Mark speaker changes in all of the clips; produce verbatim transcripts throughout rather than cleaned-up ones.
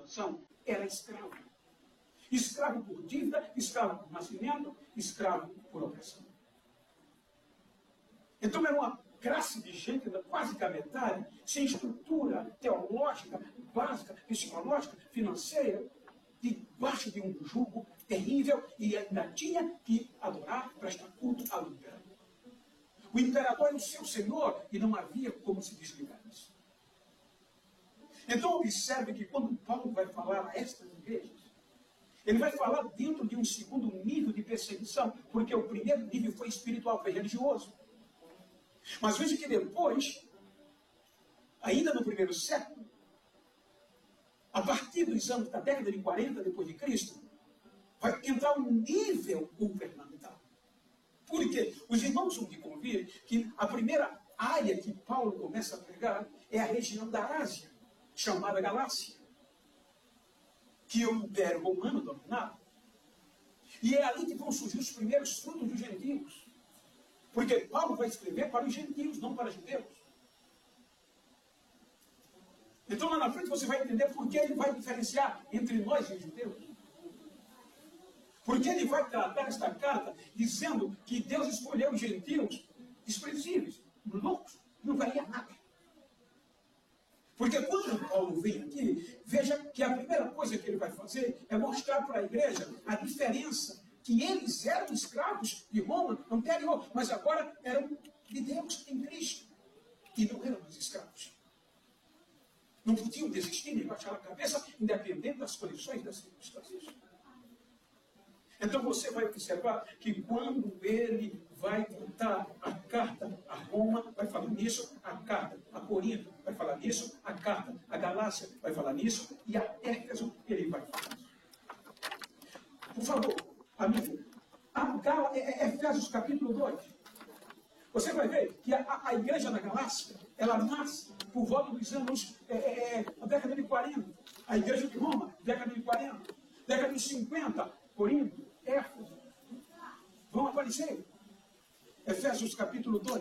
Speaker 1: situação era escravo. Escravo por dívida, escravo por nascimento, escravo por opressão. Então era uma classe de gente, quase que a metade, sem estrutura teológica, básica, psicológica, financeira, debaixo de um jugo terrível, e ainda tinha que adorar, prestar culto ao imperador. O imperador era o seu senhor e não havia como se desligar disso. Então observe que quando Paulo vai falar a estas igrejas, ele vai falar dentro de um segundo nível de perseguição, porque o primeiro nível foi espiritual, foi religioso. Mas veja que depois, ainda no primeiro século, a partir dos anos da década de quarenta depois de Cristo, vai entrar um nível governamental. Por quê? Os irmãos vão de convir que a primeira área que Paulo começa a pregar é a região da Ásia, chamada Galácia, que o Império Romano dominava. E é ali que vão surgir os primeiros frutos dos gentios. Porque Paulo vai escrever para os gentios, não para os judeus. Então lá na frente você vai entender por que ele vai diferenciar entre nós e os judeus. Porque ele vai tratar esta carta dizendo que Deus escolheu os gentios desprezíveis, loucos, não valia nada. Porque quando Paulo vem aqui, veja que a primeira coisa que ele vai fazer é mostrar para a igreja a diferença, que eles eram escravos de Roma anterior, mas agora eram de Deus em Cristo. E não eram os escravos. Não podiam desistir nem baixar a cabeça, independente das condições, das circunstâncias. Então você vai observar que quando ele vai contar a carta a Roma, vai falar nisso, a carta a Corinto vai falar nisso, a carta a Galácia vai falar nisso, e a Éfeso ele vai falar nisso. Por favor, amigo, a Gala, é, é Efésios capítulo dois. Você vai ver que a, a igreja na Galácia, ela nasce por volta dos anos, é, é, a década de quarenta. A igreja de Roma, década de quarenta. Década de cinquenta, Corinto, Éfeso, vão aparecer. Efésios capítulo dois,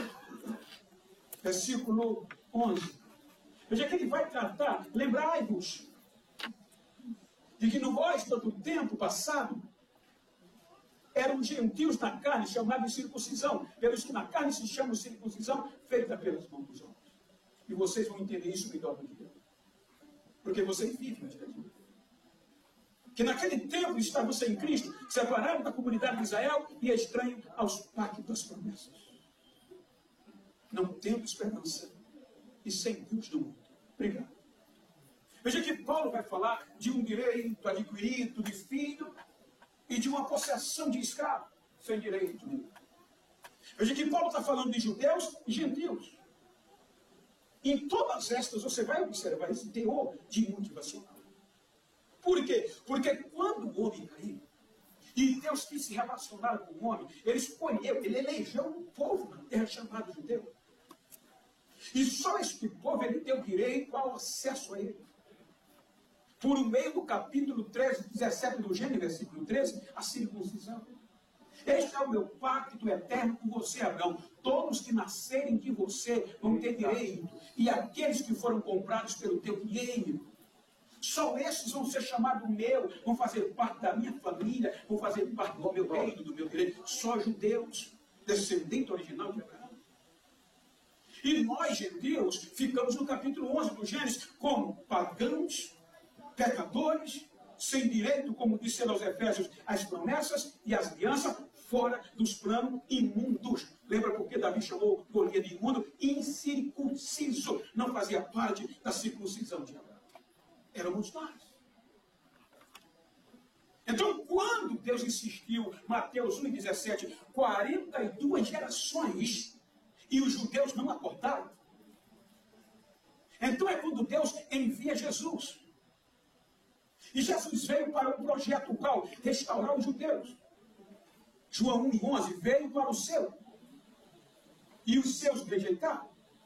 Speaker 1: versículo onze. Veja que ele vai tratar, lembrai-vos, de que no vós todo o tempo passado, eram gentios na carne, chamados de circuncisão, pelos que na carne se chamam circuncisão, feita pelas mãos dos homens. E vocês vão entender isso melhor do que eu. Porque vocês vivem no dia a dia. Que naquele tempo estavam sem Cristo, separados da comunidade de Israel e estranhos aos pactos das promessas. Não tendo esperança e sem Deus do mundo. Obrigado. Veja que Paulo vai falar de um direito adquirido de filho e de uma possessão de escravo sem direito nenhum. Veja que Paulo está falando de judeus e gentios. Em todas estas você vai observar esse teor de motivacional. Por quê? Porque quando o homem caiu, e Deus quis se relacionar com o homem, ele escolheu, ele elegeu um povo na terra chamado judeu. E só este povo ele deu direito ao acesso a ele. Por meio do capítulo treze, dezessete do Gênesis, versículo treze, a circuncisão. Este é o meu pacto eterno com você, Abraão. Todos que nascerem de você vão ter direito. E aqueles que foram comprados pelo teu dinheiro, só esses vão ser chamados meu, vão fazer parte da minha família, vão fazer parte do meu reino, do meu direito. Só judeus, descendente original de Abraão. E nós, gentios, ficamos no capítulo onze do Gênesis como pagãos, pecadores, sem direito, como disse aos Efésios, as promessas e as alianças, fora dos planos imundos. Lembra porque Davi chamou Golias de imundo? Incircunciso. Não fazia parte da circuncisão de Abraão. Éramos nós. Então, quando Deus insistiu, Mateus um, dezessete, quarenta e duas gerações, e os judeus não acordaram, então é quando Deus envia Jesus. E Jesus veio para um projeto qual? Restaurar os judeus. João um e onze veio para o seu. E os seus rejeitaram.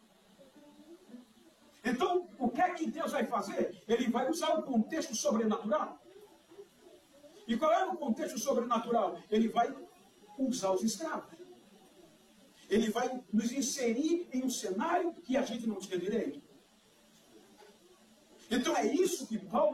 Speaker 1: Então, o que é que Deus vai fazer? Ele vai usar o contexto sobrenatural. E qual é o contexto sobrenatural? Ele vai usar os escravos. Ele vai nos inserir em um cenário que a gente não tinha direito. Então é isso que Paulo